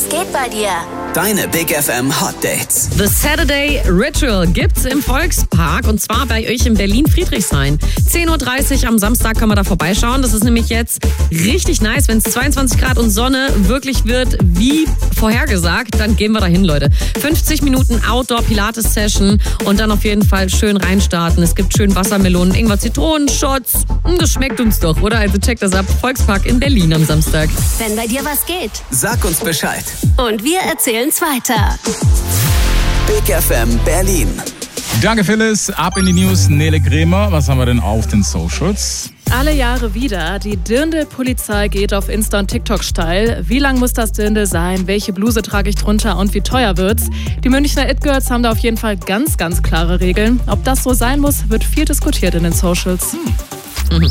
Was geht bei dir? Deine Big FM Hot Dates. The Saturday Ritual gibt's im Volkspark und zwar bei euch in Berlin-Friedrichshain. 10.30 Uhr am Samstag kann man da vorbeischauen. Das ist nämlich jetzt richtig nice. Wenn es 22 Grad und Sonne wirklich wird, wie vorhergesagt, dann gehen wir dahin, Leute. 50 Minuten Outdoor-Pilates-Session und dann auf jeden Fall schön reinstarten. Es gibt schön Wassermelonen, Ingwer, Zitronenshots. Das schmeckt uns doch, oder? Also checkt das ab. Volkspark in Berlin am Samstag. Wenn bei dir was geht. Sag uns Bescheid. Und wir erzählen's weiter. Big FM Berlin. Danke, Phyllis. Ab in die News. Nele Kremer. Was haben wir denn auf den Socials? Alle Jahre wieder. Die Dirndl-Polizei geht auf Insta und TikTok steil. Wie lang muss das Dirndl sein? Welche Bluse trage ich drunter? Und wie teuer wird's? Die Münchner It-Girls haben da auf jeden Fall ganz, ganz klare Regeln. Ob das so sein muss, wird viel diskutiert in den Socials. Big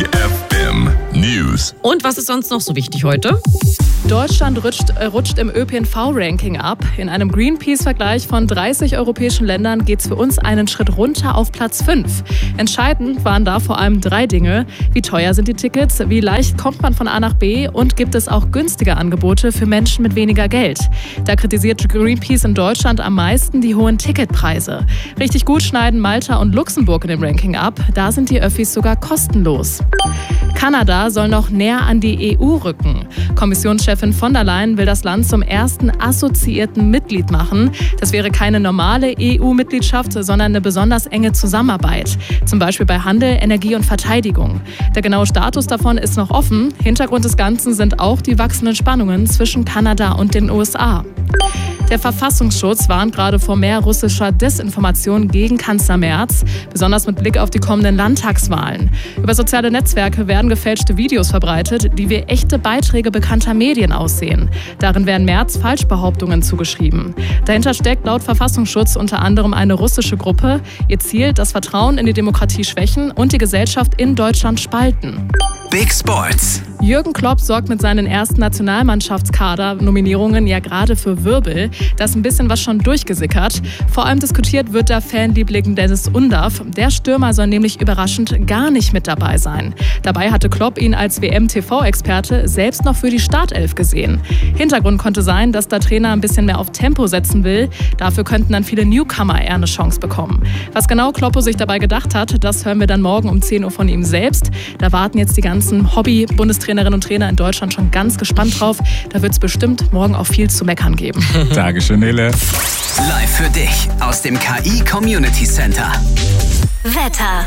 FM News. Und was ist sonst noch so wichtig heute? Deutschland rutscht im ÖPNV-Ranking ab. In einem Greenpeace-Vergleich von 30 europäischen Ländern geht es für uns einen Schritt runter auf Platz 5. Entscheidend waren da vor allem 3 Dinge. Wie teuer sind die Tickets? Wie leicht kommt man von A nach B? Und gibt es auch günstige Angebote für Menschen mit weniger Geld? Da kritisiert Greenpeace in Deutschland am meisten die hohen Ticketpreise. Richtig gut schneiden Malta und Luxemburg in dem Ranking ab. Da sind die Öffis sogar kostenlos. Kanada soll noch näher an die EU rücken. Kommissionschefin von der Leyen will das Land zum ersten assoziierten Mitglied machen. Das wäre keine normale EU-Mitgliedschaft, sondern eine besonders enge Zusammenarbeit. Zum Beispiel bei Handel, Energie und Verteidigung. Der genaue Status davon ist noch offen. Hintergrund des Ganzen sind auch die wachsenden Spannungen zwischen Kanada und den USA. Der Verfassungsschutz warnt gerade vor mehr russischer Desinformation gegen Kanzler Merz, besonders mit Blick auf die kommenden Landtagswahlen. Über soziale Netzwerke werden gefälschte Videos verbreitet, die wie echte Beiträge bekannter Medien aussehen. Darin werden Merz Falschbehauptungen zugeschrieben. Dahinter steckt laut Verfassungsschutz unter anderem eine russische Gruppe. Ihr Ziel, das Vertrauen in die Demokratie schwächen und die Gesellschaft in Deutschland spalten. Big Sports. Jürgen Klopp sorgt mit seinen ersten Nationalmannschaftskader-Nominierungen ja gerade für Wirbel. Da ist ein bisschen was schon durchgesickert. Vor allem diskutiert wird der Fanliebling Dennis Undav. Der Stürmer soll nämlich überraschend gar nicht mit dabei sein. Dabei hatte Klopp ihn als WM-TV-Experte selbst noch für die Startelf gesehen. Hintergrund konnte sein, dass der Trainer ein bisschen mehr auf Tempo setzen will. Dafür könnten dann viele Newcomer eher eine Chance bekommen. Was genau Kloppo sich dabei gedacht hat, das hören wir dann morgen um 10 Uhr von ihm selbst. Da warten jetzt die ganzen Hobby-Bundestrainerinnen und Trainer in Deutschland schon ganz gespannt drauf. Da wird es bestimmt morgen auch viel zu meckern geben. Dankeschön, Nele. Live für dich aus dem KI Community Center. Wetter.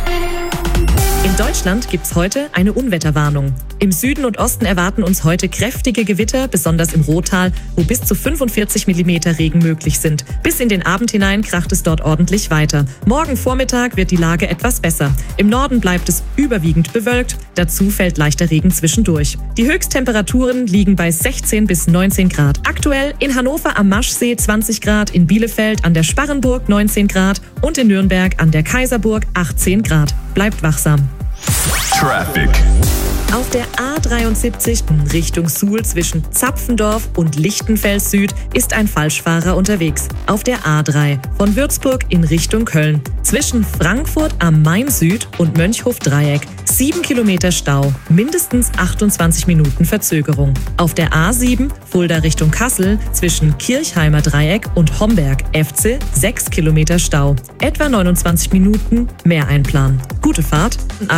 In Deutschland gibt's heute eine Unwetterwarnung. Im Süden und Osten erwarten uns heute kräftige Gewitter, besonders im Ruhrtal, wo bis zu 45 mm Regen möglich sind. Bis in den Abend hinein kracht es dort ordentlich weiter. Morgen Vormittag wird die Lage etwas besser. Im Norden bleibt es überwiegend bewölkt, dazu fällt leichter Regen zwischendurch. Die Höchsttemperaturen liegen bei 16 bis 19 Grad. Aktuell in Hannover am Maschsee 20 Grad, in Bielefeld an der Sparrenburg 19 Grad und in Nürnberg an der Kaiserburg 18 Grad. Bleibt wachsam. Traffic. Auf der A73 in Richtung Suhl zwischen Zapfendorf und Lichtenfels Süd ist ein Falschfahrer unterwegs. Auf der A3 von Würzburg in Richtung Köln. Zwischen Frankfurt am Main Süd und Mönchhof-Dreieck 7 Kilometer Stau, mindestens 28 Minuten Verzögerung. Auf der A7 Fulda Richtung Kassel zwischen Kirchheimer Dreieck und Homberg FC 6 Kilometer Stau. Etwa 29 Minuten mehr einplanen. Gute Fahrt.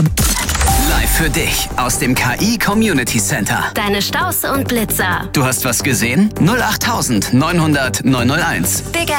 Live für dich aus dem KI Community Center. Deine Staus und Blitzer. Du hast was gesehen? 08900 901. Big